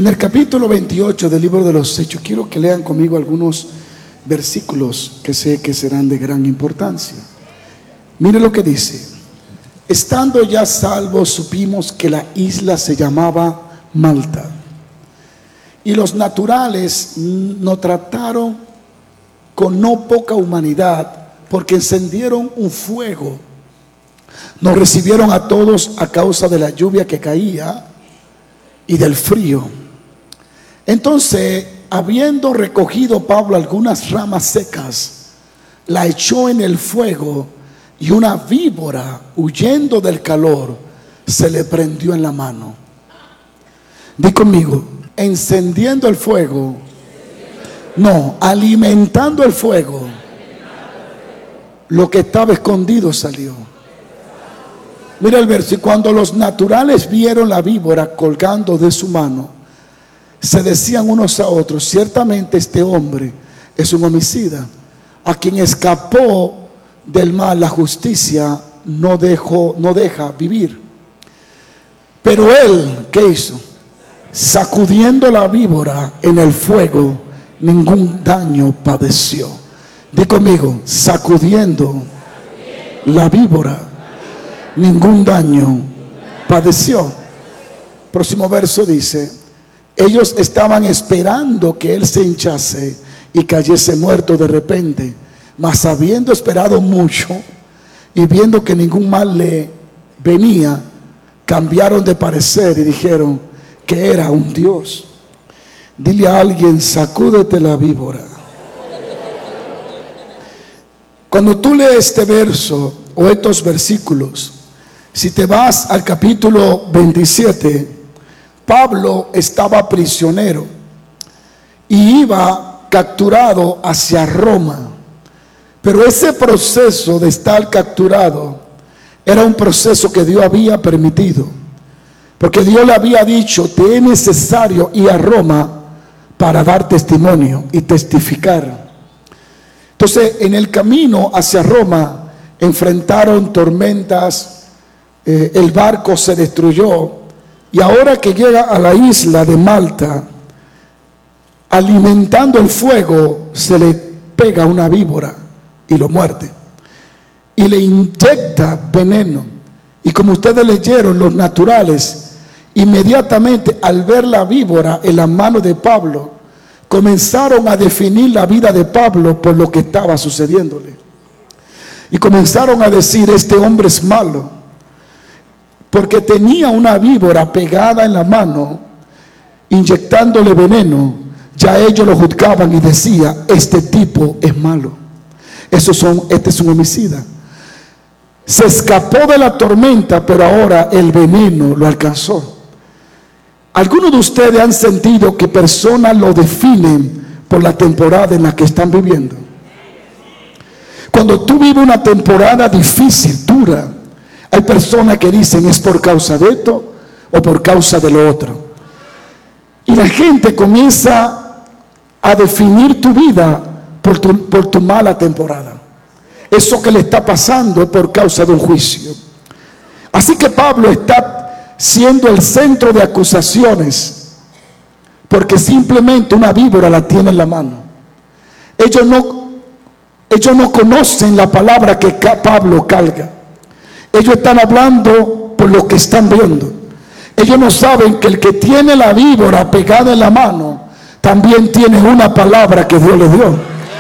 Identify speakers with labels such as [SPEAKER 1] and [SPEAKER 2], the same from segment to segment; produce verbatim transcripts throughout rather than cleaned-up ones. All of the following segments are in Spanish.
[SPEAKER 1] En el capítulo veintiocho del libro de los Hechos, quiero que lean conmigo algunos versículos que sé que serán de gran importancia. Mire lo que dice: estando ya salvos, supimos que la isla se llamaba Malta, y los naturales nos trataron con no poca humanidad, porque encendieron un fuego. Nos recibieron a todos a causa de la lluvia que caía y del frío. Entonces, habiendo recogido Pablo algunas ramas secas, la echó en el fuego, y una víbora, huyendo del calor, se le prendió en la mano. Di conmigo: encendiendo el fuego, no, alimentando el fuego, lo que estaba escondido salió. Mira el verso: y cuando los naturales vieron la víbora colgando de su mano, se decían unos a otros: ciertamente este hombre es un homicida, a quien escapó del mal la justicia no dejó, no deja vivir. Pero él, ¿qué hizo? Sacudiendo la víbora en el fuego, ningún daño padeció. Di conmigo: sacudiendo la víbora, ningún daño padeció. Próximo verso dice: ellos estaban esperando que él se hinchase y cayese muerto de repente, mas habiendo esperado mucho y viendo que ningún mal le venía, cambiaron de parecer y dijeron que era un dios. Dile a alguien: sacúdete la víbora. Cuando tú lees este verso o estos versículos, si te vas al capítulo veintisiete, Pablo estaba prisionero y iba capturado hacia Roma. Pero ese proceso de estar capturado era un proceso que Dios había permitido, porque Dios le había dicho: te es necesario ir a Roma para dar testimonio y testificar. Entonces, en el camino hacia Roma enfrentaron tormentas, eh, el barco se destruyó, y ahora que llega a la isla de Malta, alimentando el fuego, se le pega una víbora y lo muerde, y le inyecta veneno. Y como ustedes leyeron, los naturales, inmediatamente al ver la víbora en la mano de Pablo, comenzaron a definir la vida de Pablo por lo que estaba sucediéndole, y comenzaron a decir: este hombre es malo, porque tenía una víbora pegada en la mano, inyectándole veneno. Ya ellos lo juzgaban y decían: este tipo es malo, Esos son, este es un homicida. Se escapó de la tormenta, pero ahora el veneno lo alcanzó. ¿Algunos de ustedes han sentido que personas lo definen por la temporada en la que están viviendo? Cuando tú vives una temporada difícil, dura, hay personas que dicen: es por causa de esto o por causa de lo otro. Y la gente comienza a definir tu vida por tu, por tu mala temporada. Eso que le está pasando es por causa de un juicio. Así que Pablo está siendo el centro de acusaciones, porque simplemente una víbora la tiene en la mano. Ellos no, ellos no conocen la palabra que Pablo carga. Ellos están hablando por lo que están viendo. Ellos no saben que el que tiene la víbora pegada en la mano también tiene una palabra que Dios le dio.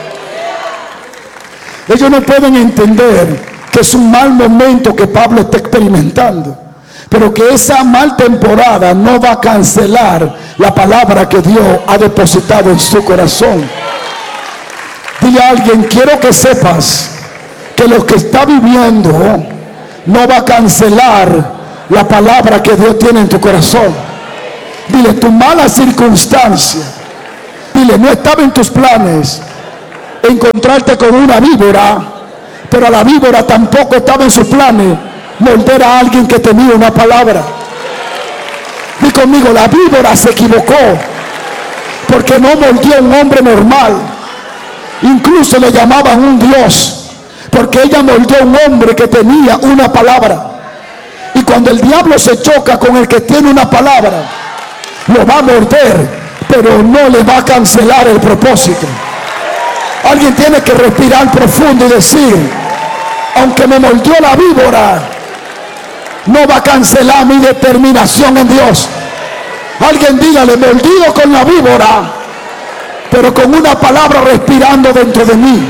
[SPEAKER 1] Ellos no pueden entender que es un mal momento que Pablo está experimentando, pero que esa mal temporada no va a cancelar la palabra que Dios ha depositado en su corazón. Dile a alguien: quiero que sepas que lo que está viviendo no va a cancelar la palabra que Dios tiene en tu corazón. Dile: tu mala circunstancia, dile, no estaba en tus planes encontrarte con una víbora, pero la víbora tampoco estaba en sus planes morder a alguien que tenía una palabra. Di conmigo: la víbora se equivocó, porque no mordió a un hombre normal. Incluso le llamaban un dios, porque ella mordió a un hombre que tenía una palabra. Y cuando el diablo se choca con el que tiene una palabra, lo va a morder, pero no le va a cancelar el propósito. Alguien tiene que respirar profundo y decir: aunque me mordió la víbora, no va a cancelar mi determinación en Dios. Alguien dígale: mordido con la víbora, pero con una palabra respirando dentro de mí.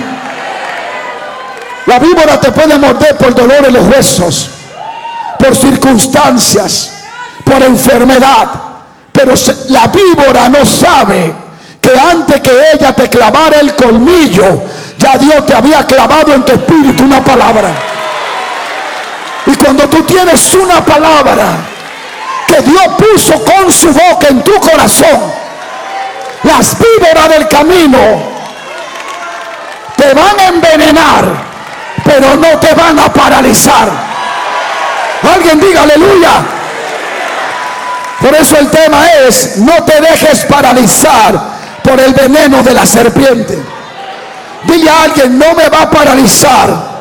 [SPEAKER 1] La víbora te puede morder por dolor en los huesos, por circunstancias, por enfermedad, pero la víbora no sabe que antes que ella te clavara el colmillo, ya Dios te había clavado en tu espíritu una palabra. Y cuando tú tienes una palabra que Dios puso con su boca en tu corazón, las víboras del camino te van a envenenar, pero no te van a paralizar. Alguien diga aleluya. Por eso el tema es: no te dejes paralizar por el veneno de la serpiente. Dile a alguien: no me va a paralizar.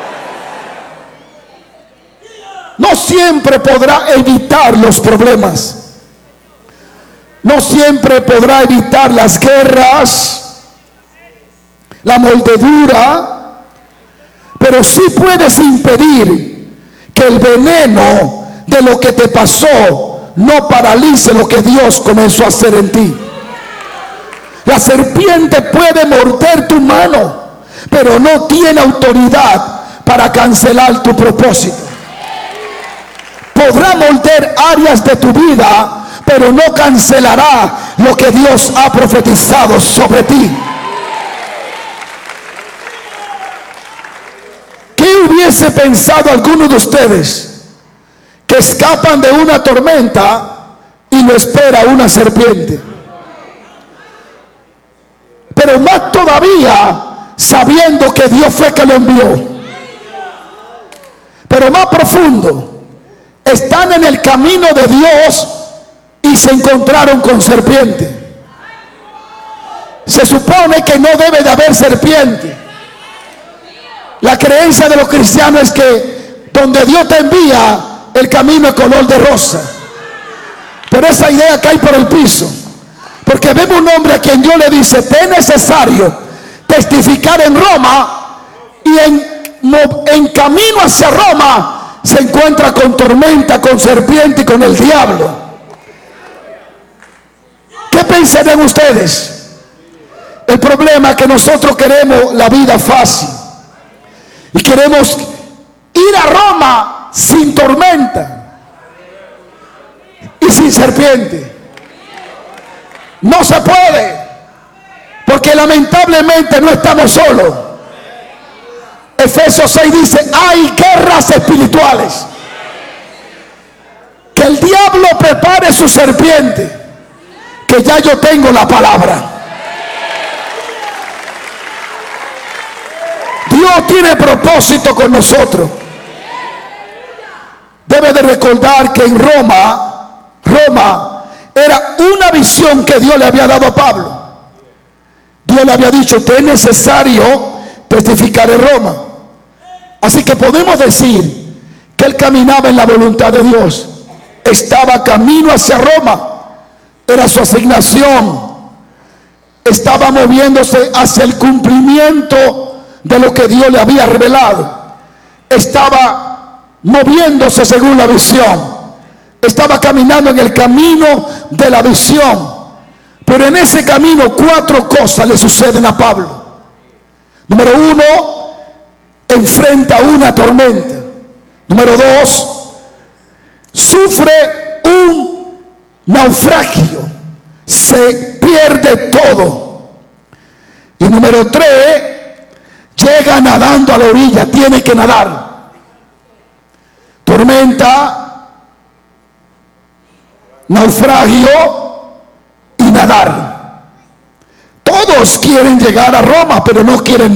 [SPEAKER 1] No siempre podrá evitar los problemas. No siempre podrá evitar las guerras, la mordedura, pero sí puedes impedir que el veneno de lo que te pasó no paralice lo que Dios comenzó a hacer en ti. La serpiente puede morder tu mano, pero no tiene autoridad para cancelar tu propósito. Podrá morder áreas de tu vida, pero no cancelará lo que Dios ha profetizado sobre ti. ¿Qué hubiese pensado alguno de ustedes que escapan de una tormenta y lo espera una serpiente? Pero más todavía sabiendo que Dios fue que lo envió. Pero más profundo, están en el camino de Dios y se encontraron con serpiente. Se supone que no debe de haber serpiente. La creencia de los cristianos es que donde Dios te envía, el camino es color de rosa. Pero esa idea cae por el piso, porque vemos un hombre a quien Dios le dice: te es necesario testificar en Roma, y en, en camino hacia Roma se encuentra con tormenta, con serpiente y con el diablo. ¿Qué pensarán ustedes? El problema es que nosotros queremos la vida fácil y queremos ir a Roma sin tormenta y sin serpiente. No se puede, porque lamentablemente no estamos solos. Efesios seis dice: hay guerras espirituales. Que el diablo prepare su serpiente, que ya yo tengo la palabra. Dios tiene propósito con nosotros. Debe de recordar que en Roma, Roma era una visión que Dios le había dado a Pablo. Dios le había dicho: te es necesario testificar en Roma. Así que podemos decir que él caminaba en la voluntad de Dios. Estaba camino hacia Roma. Era su asignación. Estaba moviéndose hacia el cumplimiento de lo que Dios le había revelado. Estaba moviéndose según la visión. Estaba caminando en el camino de la visión. Pero en ese camino cuatro cosas le suceden a Pablo. Número uno, enfrenta una tormenta. Número dos, sufre un naufragio, se pierde todo. Y número tres, llega nadando a la orilla, tiene que nadar. Tormenta, naufragio y nadar. Todos quieren llegar a Roma, pero no quieren